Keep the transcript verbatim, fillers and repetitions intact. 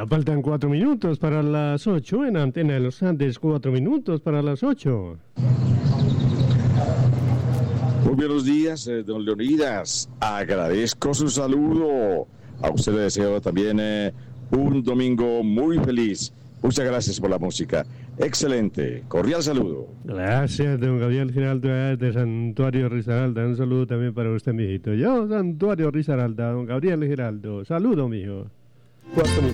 Ya faltan cuatro minutos para las ocho en Antena de los Andes, cuatro minutos para las ocho. Muy buenos días, eh, don Leonidas. Agradezco su saludo. A usted le deseo también eh, un domingo muy feliz. Muchas gracias por la música. Excelente. Cordial saludo. Gracias, don Gabriel Giraldo de Santuario Risaralda. Un saludo también para usted, mijito. Yo, Santuario Risaralda, don Gabriel Giraldo. Saludo, mijo. Cuatro minutos.